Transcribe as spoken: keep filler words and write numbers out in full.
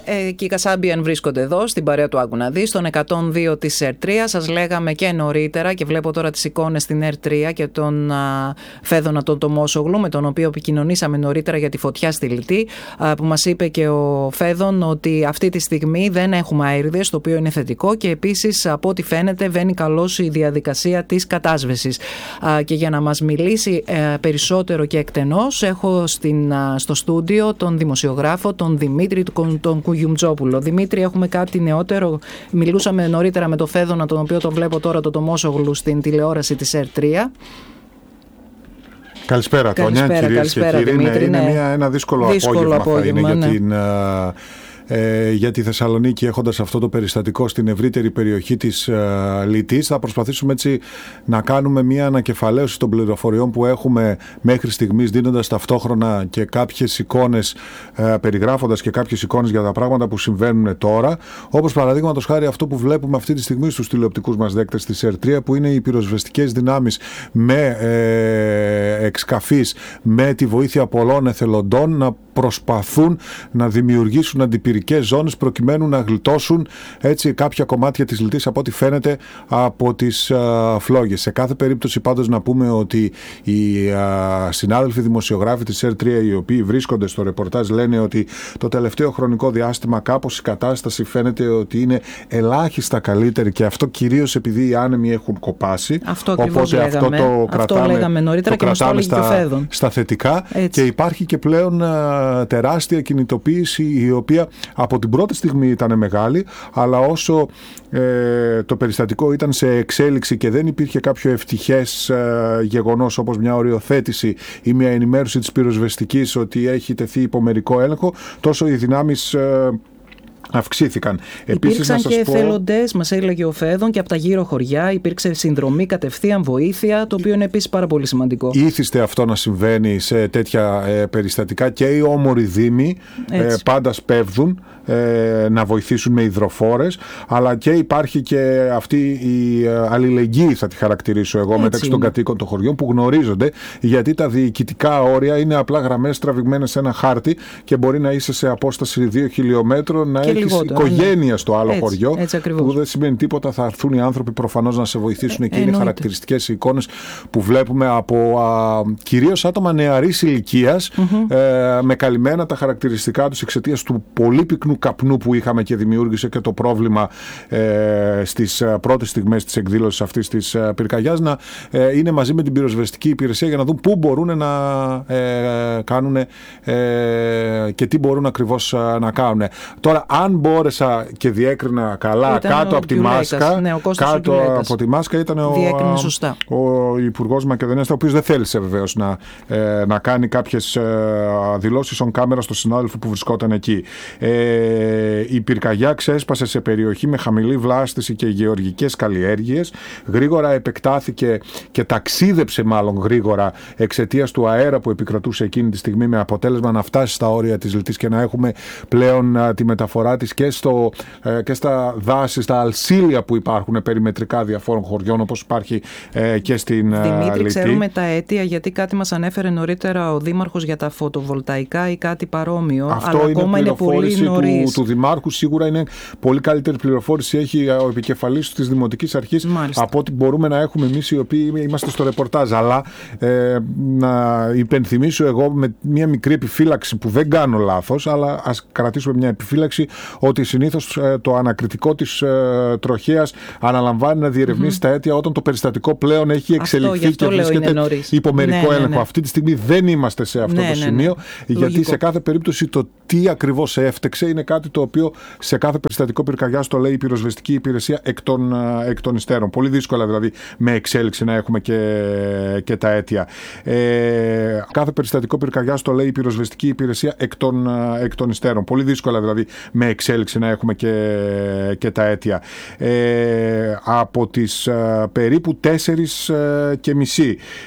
Ε, και οι Κασάμπιαν βρίσκονται εδώ στην παρέα του Άκου να δεις, στον εκατόν δύο της ΕΡ τρία. Σας λέγαμε και νωρίτερα και βλέπω τώρα τις εικόνες στην ΕΡ τρία και τον α, Φέδωνα τον Τομόσογλου, με τον οποίο επικοινωνήσαμε νωρίτερα για τη φωτιά στη Λιτή, α, που μας είπε και ο Φέδων ότι αυτή τη στιγμή δεν έχουμε αέριδες, το οποίο είναι θετικό, και επίσης από ό,τι φαίνεται βαίνει καλώς η διαδικασία της κατάσβεσης. Α, και για να μας μιλήσει ε, περισσότερο και εκτενώς, έχω στην, α, στο στούντιο τον δημοσιογράφο, τον Δημήτρη τον Κουγιουμτζόπουλο. Δημήτρη, έχουμε κάτι νεότερο? Μιλούσαμε νωρίτερα με τον Φέδωνα, τον οποίο το βλέπω τώρα, το Τομόσογλου, στην τηλεόραση της ΕΡ τρία. Καλησπέρα, Τόνια, κυρίες και κύριοι. Δημήτρη, είναι ναι. μια, ένα δύσκολο, δύσκολο απόγευμα, απόγευμα θα είναι, ναι, για την... Uh... Ε, για τη Θεσσαλονίκη, έχοντας αυτό το περιστατικό στην ευρύτερη περιοχή της ε, Λιτής. Θα προσπαθήσουμε έτσι να κάνουμε μια ανακεφαλαίωση των πληροφοριών που έχουμε μέχρι στιγμής, δίνοντας ταυτόχρονα και κάποιες εικόνες, ε, περιγράφοντας και κάποιες εικόνες για τα πράγματα που συμβαίνουν τώρα, όπως παραδείγματος χάρη αυτό που βλέπουμε αυτή τη στιγμή στους τηλεοπτικούς μας δέκτες της ΕΡ τρία, που είναι οι πυροσβεστικές δυνάμεις με ε, εξκαφής, με τη βοήθεια πολλών εθελοντών, να προσπαθούν να δημιουργήσουν αντιπυρικές ζώνες προκειμένου να γλιτώσουν έτσι κάποια κομμάτια της Λιτής, από ό,τι φαίνεται, από τις α, φλόγες. Σε κάθε περίπτωση πάντως να πούμε ότι οι α, συνάδελφοι δημοσιογράφοι της ΕΡ τρία, οι οποίοι βρίσκονται στο ρεπορτάζ, λένε ότι το τελευταίο χρονικό διάστημα κάπως η κατάσταση φαίνεται ότι είναι ελάχιστα καλύτερη, και αυτό κυρίως επειδή οι άνεμοι έχουν κοπάσει. Αυτό ακριβώς Οπότε λέγαμε. αυτό το αυτό κρατάμε, λέγαμε νωρίτερα το και κρατάμε στα, στα θετικά. Έτσι. Και υπάρχει και πλέον α, τεράστια κινητοποίηση, η οποία από την πρώτη στιγμή ήταν μεγάλη, αλλά όσο ε, το περιστατικό ήταν σε εξέλιξη και δεν υπήρχε κάποιο ευτυχές ε, γεγονός, όπως μια οριοθέτηση ή μια ενημέρωση της πυροσβεστικής ότι έχει τεθεί υπομερικό έλεγχο, τόσο οι δυνάμεις ε, αυξήθηκαν. Υπήρξαν Επίσης, και πω... εθελοντές, μας έλεγε ο Φέδων, και από τα γύρω χωριά υπήρξε συνδρομή, κατευθείαν βοήθεια, το οποίο είναι επίσης πάρα πολύ σημαντικό. Ήθιστε αυτό να συμβαίνει σε τέτοια ε, περιστατικά, και οι όμοροι δήμοι ε, πάντα σπέβδουν ε, να βοηθήσουν με υδροφόρες, αλλά και υπάρχει και αυτή η αλληλεγγύη, θα τη χαρακτηρίσω εγώ, έτσι, μεταξύ των κατοίκων των χωριών, που γνωρίζονται, γιατί τα διοικητικά όρια είναι απλά γραμμές τραβηγμένες σε ένα χάρτη και μπορεί να είσαι σε απόσταση δύο χιλιόμετρων, να έχεις λιγότερο, οικογένεια ναι. στο άλλο έτσι, χωριό, έτσι που δεν σημαίνει τίποτα. Θα έρθουν οι άνθρωποι προφανώς να σε βοηθήσουν, και ε, είναι χαρακτηριστικές οι εικόνες που βλέπουμε από α, κυρίως άτομα νεαρής ηλικίας, mm-hmm. ε, με καλυμμένα τα χαρακτηριστικά τους εξαιτίας του πολύ πυκνού καπνού που είχαμε και δημιούργησε και το πρόβλημα ε, στις πρώτες στιγμές της εκδήλωσης αυτής της ε, πυρκαγιάς, να ε, είναι μαζί με την πυροσβεστική υπηρεσία για να δουν πού μπορούν να ε, κάνουν ε, και τι μπορούν ακριβώς να κάνουν. Τώρα, αν μπόρεσα και διέκρινα καλά, ήταν κάτω από τη μάσκα, ναι, κάτω από τη μάσκα ήταν ο, ο Υπουργός Μακεδονίας, ο οποίος δεν θέλησε βεβαίως να, ε, να κάνει κάποιες ε, δηλώσεις on camera στο συνάδελφο που βρισκόταν εκεί. Ε, η πυρκαγιά ξέσπασε σε περιοχή με χαμηλή βλάστηση και γεωργικές καλλιέργειες. Γρήγορα επεκτάθηκε και ταξίδεψε μάλλον γρήγορα εξαιτίας του αέρα που επικρατούσε εκείνη τη στιγμή, με αποτέλεσμα να φτάσει στα όρια της Λιτής και να έχουμε πλέον α, τη μεταφορά της και, στο, ε, και στα δάση, στα αλσίλια που υπάρχουν περιμετρικά διαφόρων χωριών, όπως υπάρχει ε, και στην Δημήτρη, Λιτή. Ξέρουμε τα αίτια, γιατί κάτι μας ανέφερε νωρίτερα ο Δήμαρχος για τα φωτοβολταϊκά ή κάτι παρόμοιο. Αυτό αλλά είναι ακόμα είναι πολύ νωρίς. Του, του Δημάρχου, σίγουρα είναι πολύ καλύτερη πληροφόρηση έχει ο επικεφαλής της Δημοτικής Αρχής Μάλιστα. από ό,τι μπορούμε να έχουμε εμείς, οι οποίοι είμαστε στο ρεπορτάζ. Αλλά ε, να υπενθυμίσω εγώ με μια μικρή επιφύλαξη, που δεν κάνω λάθος, αλλά ας κρατήσουμε μια επιφύλαξη, ότι συνήθως ε, το ανακριτικό της ε, τροχέας αναλαμβάνει να διερευνήσει mm-hmm. τα αίτια όταν το περιστατικό πλέον έχει εξελιχθεί αυτό, και βρίσκεται υπομερικό ναι, έλεγχο. Ναι, ναι. Αυτή τη στιγμή δεν είμαστε σε αυτό ναι, το σημείο, ναι, ναι. γιατί Λογικό. σε κάθε περίπτωση το τι ακριβώς έφτεξε είναι κάτι το οποίο σε κάθε περιστατικό πυρκαγιάς το λέει η πυροσβεστική υπηρεσία εκ των, εκ των υστέρων. Πολύ δύσκολα δηλαδή με εξέλιξη να έχουμε και, και τα αίτια. Ε, κάθε περιστατικό πυρκαγιάς το λέει η πυροσβεστική υπηρεσία εκ των, εκ των υστέρων. Πολύ δύσκολα δηλαδή με εξέλιξη να έχουμε και, και τα αίτια. Ε, από τις ε, περίπου τέσσερις και μισή